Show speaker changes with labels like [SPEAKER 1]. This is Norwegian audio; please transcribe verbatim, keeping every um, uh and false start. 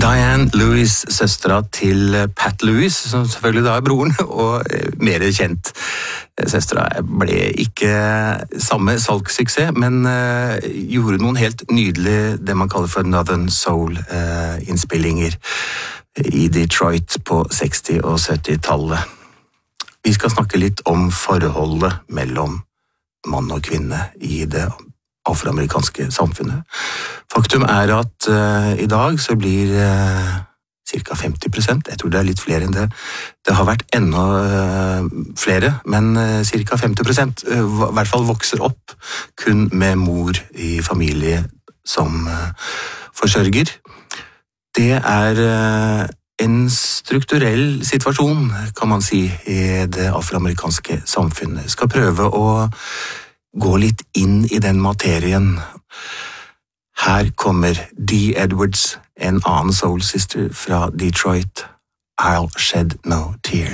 [SPEAKER 1] Diane Lewis, søstera til Pat Lewis, som selvfølgelig da er broren, og mer kjent. Søstera ble ikke samme salgssuksess, men uh, gjorde noen helt nydelige, det man kaller for Northern Soul-innspillinger uh, i Detroit på seksti- og sytti-tallet. Vi skal snakke litt om forholdet mellom mann og kvinne i det afroamerikanske samfunnet. Faktum er at uh, i dag så blir uh, cirka femti prosent, jeg tror det er litt flere enn det, det har vært enda uh, flere, men uh, cirka femti prosent uh, i hvert fall vokser opp kun med mor i familie som uh, forsørger. Det er uh, en strukturell situasjon, kan man si, i det afroamerikanske samfunnet. Jeg skal prøve å gå litt inn i den materien. Her kommer Dee Edwards, en annen soul sister fra Detroit. I'll shed no tears.